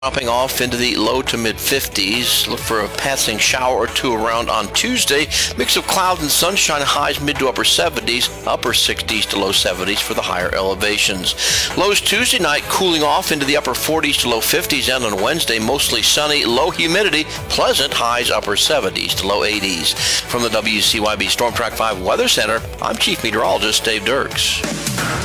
Dropping off into the low to mid 50s. Look for a passing shower or two around on Tuesday. Mix of clouds and sunshine, highs mid to upper 70s, upper 60s to low 70s for the higher elevations. Lows Tuesday night cooling off into the upper 40s to low 50s, and on Wednesday mostly sunny, low humidity, pleasant highs upper 70s to low 80s. From the WCYB Storm Track 5 Weather Center, I'm Chief Meteorologist Dave Dirks.